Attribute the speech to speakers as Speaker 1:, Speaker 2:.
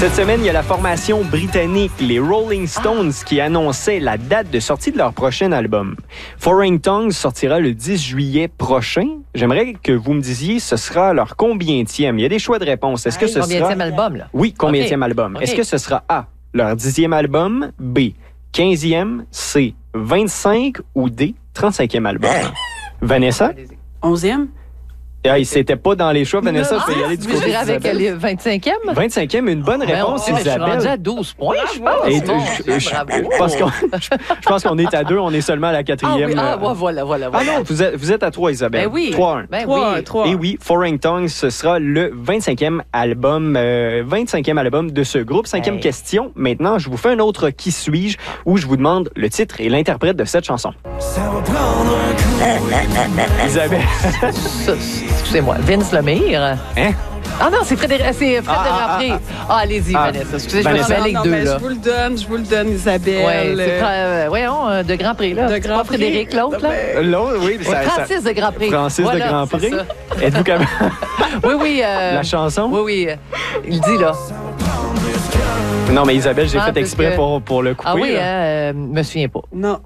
Speaker 1: Cette semaine, il y a la formation britannique, les Rolling Stones, qui annonçaient la date de sortie de leur prochain album. Foreign Tongues sortira le 10 juillet prochain. J'aimerais que vous me disiez, ce sera leur combientième? Il y a des choix de réponse. Est-ce que ce sera...
Speaker 2: Combientième album, là?
Speaker 1: Oui, combientième album.
Speaker 2: OK.
Speaker 1: Est-ce que ce sera A, leur 10e album, B, 15e, C, 25 ou D, 35e album? Vanessa?
Speaker 3: 11e?
Speaker 1: C'était pas dans les choix, Vanessa. Je peux y aller du
Speaker 2: Je
Speaker 1: côté
Speaker 2: dirais avec
Speaker 1: d'Isabelle.
Speaker 2: le 25e.
Speaker 1: 25e, une bonne réponse,
Speaker 2: Je suis rendu
Speaker 1: Isabelle.
Speaker 2: à 12 points, je pense.
Speaker 1: Et
Speaker 2: Bon,
Speaker 1: je pense qu'on est à 2, on est seulement à la 4e.
Speaker 2: Voilà.
Speaker 1: Ah non, vous êtes à 3, Isabelle.
Speaker 2: Ben oui.
Speaker 1: 3-1.
Speaker 2: Ben
Speaker 3: 3.
Speaker 1: Et oui, Foreign Tongues, ce sera le 25e album de ce groupe. 5e question. Maintenant, je vous fais un autre Qui suis-je où je vous demande le titre et l'interprète de cette chanson. Isabelle.
Speaker 2: Excusez-moi, Vince Lemire.
Speaker 1: Hein?
Speaker 2: Ah non, c'est Fred Derapré. Allez-y, Vanessa. Excusez, je me suis mêlée avec deux,
Speaker 3: mais
Speaker 2: là.
Speaker 3: je vous le donne, Isabelle.
Speaker 2: Ouais, voyons, de Grand Prix, là.
Speaker 3: De
Speaker 2: C'est
Speaker 3: Grand
Speaker 2: pas
Speaker 3: Prix.
Speaker 2: Frédéric, l'autre, là?
Speaker 1: L'autre, oui.
Speaker 2: Francis de Grand Prix.
Speaker 1: Francis
Speaker 2: Voilà,
Speaker 1: de Grand
Speaker 2: c'est
Speaker 1: Prix.
Speaker 2: ça.
Speaker 1: Êtes-vous capable?
Speaker 2: Oui.
Speaker 1: La chanson?
Speaker 2: Oui. Il dit, là.
Speaker 1: Non, mais Isabelle, j'ai fait
Speaker 2: parce
Speaker 1: exprès
Speaker 2: que-
Speaker 1: pour le couper.
Speaker 2: Ah oui,
Speaker 1: là.
Speaker 2: me souviens pas.
Speaker 3: Non.